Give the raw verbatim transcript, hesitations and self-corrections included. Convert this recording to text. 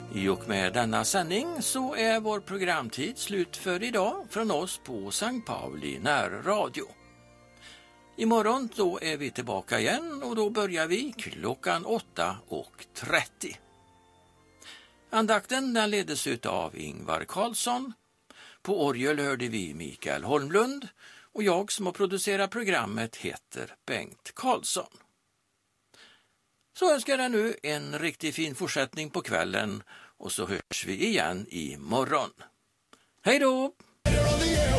I och med denna sändning så är vår programtid slut för idag från oss på Sankt Pauli närradio. Imorgon då är vi tillbaka igen och då börjar vi klockan åtta och trettio. Andakten den ledes ut av Ingvar Karlsson. På orgel hörde vi Mikael Holmlund och jag som har producerat programmet heter Bengt Karlsson. Så önskar jag nu en riktigt fin fortsättning på kvällen och så hörs vi igen imorgon. Hej då!